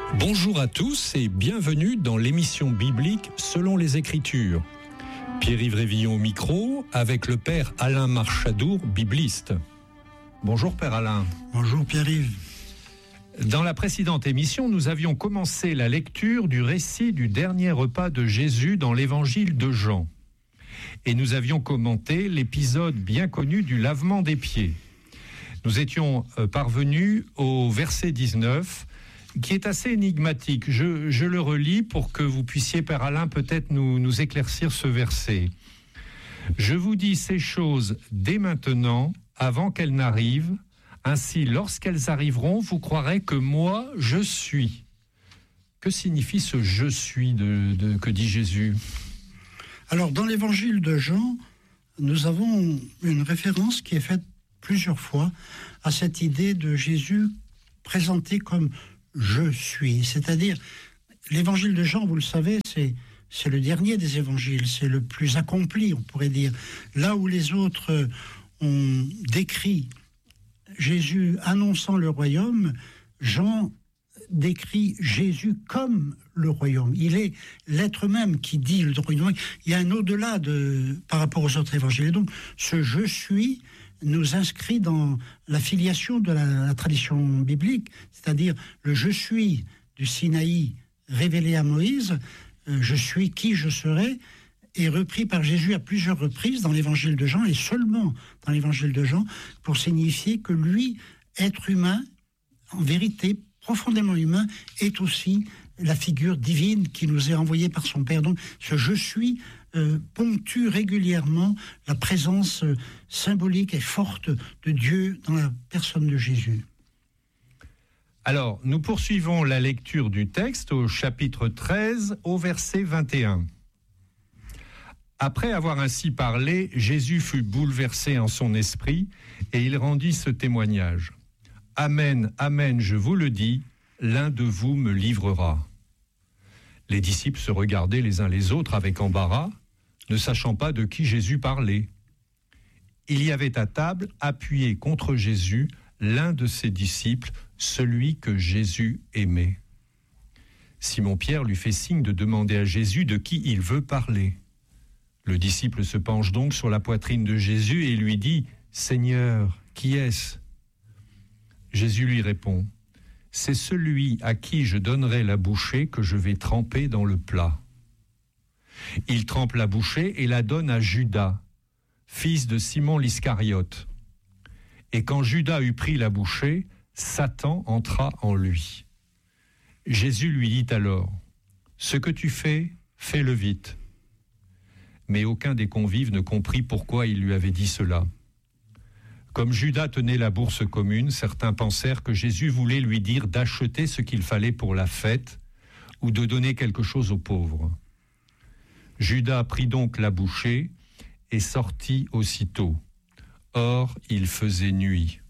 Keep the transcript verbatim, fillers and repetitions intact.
Bonjour à tous et bienvenue dans l'émission biblique Selon les Écritures. Pierre-Yves Révillon au micro avec le Père Alain Marchadour, bibliste. Bonjour Père Alain. Bonjour Pierre-Yves. Dans la précédente émission, nous avions commencé la lecture du récit du dernier repas de Jésus dans l'évangile de Jean. Et nous avions commenté l'épisode bien connu du lavement des pieds. Nous étions parvenus au verset dix-neuf, qui est assez énigmatique. Je, je le relis pour que vous puissiez, Père Alain, peut-être nous, nous éclaircir ce verset. « Je vous dis ces choses dès maintenant, avant qu'elles n'arrivent. Ainsi, lorsqu'elles arriveront, vous croirez que moi, je suis. » Que signifie ce « je suis » de, de, que dit Jésus ? Alors, dans l'évangile de Jean, nous avons une référence qui est faite plusieurs fois à cette idée de Jésus présenté comme « je suis ». C'est-à-dire, l'évangile de Jean, vous le savez, c'est, c'est le dernier des évangiles, c'est le plus accompli, on pourrait dire. Là où les autres ont décrit Jésus annonçant le royaume, Jean décrit Jésus comme le royaume. Il est l'être même qui dit le royaume. Il y a un au-delà de, par rapport aux autres évangiles. Et donc, ce « je suis » nous inscrit dans la filiation de la, la tradition biblique, c'est-à-dire le « je suis » du Sinaï révélé à Moïse, euh, « je suis qui je serai » est repris par Jésus à plusieurs reprises dans l'évangile de Jean, et seulement dans l'évangile de Jean, pour signifier que lui, être humain, en vérité, profondément humain, est aussi la figure divine qui nous est envoyée par son Père. Donc, ce « je suis » euh, ponctue régulièrement la présence euh, symbolique et forte de Dieu dans la personne de Jésus. Alors, nous poursuivons la lecture du texte au chapitre treize, au verset vingt et un. Après avoir ainsi parlé, Jésus fut bouleversé en son esprit et il rendit ce témoignage. « Amen, amen, je vous le dis, l'un de vous me livrera. » Les disciples se regardaient les uns les autres avec embarras, ne sachant pas de qui Jésus parlait. Il y avait à table, appuyé contre Jésus, l'un de ses disciples, celui que Jésus aimait. Simon-Pierre lui fait signe de demander à Jésus de qui il veut parler. Le disciple se penche donc sur la poitrine de Jésus et lui dit « Seigneur, qui est-ce » Jésus lui répond « C'est celui à qui je donnerai la bouchée que je vais tremper dans le plat. » Il trempe la bouchée et la donne à Judas, fils de Simon l'Iscariote. Et quand Judas eut pris la bouchée, Satan entra en lui. Jésus lui dit alors « Ce que tu fais, fais-le vite. » Mais aucun des convives ne comprit pourquoi il lui avait dit cela. Comme Judas tenait la bourse commune, certains pensèrent que Jésus voulait lui dire d'acheter ce qu'il fallait pour la fête ou de donner quelque chose aux pauvres. Judas prit donc la bouchée et sortit aussitôt. Or, il faisait nuit.